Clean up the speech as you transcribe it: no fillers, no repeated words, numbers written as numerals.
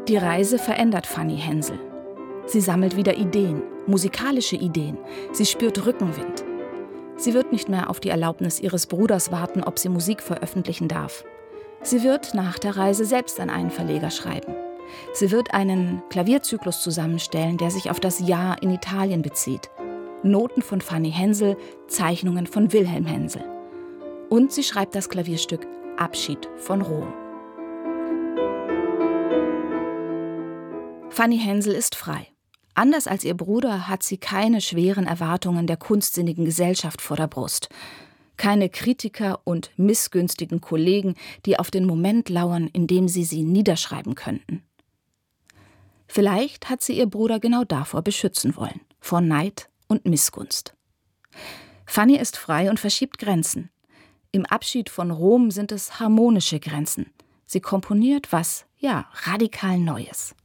Die Reise verändert Fanny Hensel. Sie sammelt wieder Ideen, musikalische Ideen. Sie spürt Rückenwind. Sie wird nicht mehr auf die Erlaubnis ihres Bruders warten, ob sie Musik veröffentlichen darf. Sie wird nach der Reise selbst an einen Verleger schreiben. Sie wird einen Klavierzyklus zusammenstellen, der sich auf das Jahr in Italien bezieht. Noten von Fanny Hensel, Zeichnungen von Wilhelm Hensel. Und sie schreibt das Klavierstück Abschied von Rom. Fanny Hensel ist frei. Anders als ihr Bruder hat sie keine schweren Erwartungen der kunstsinnigen Gesellschaft vor der Brust. Keine Kritiker und missgünstigen Kollegen, die auf den Moment lauern, in dem sie niederschreiben könnten. Vielleicht hat sie ihr Bruder genau davor beschützen wollen, vor Neid und Missgunst. Fanny ist frei und verschiebt Grenzen. Im Abschied von Rom sind es harmonische Grenzen. Sie komponiert was, radikal Neues.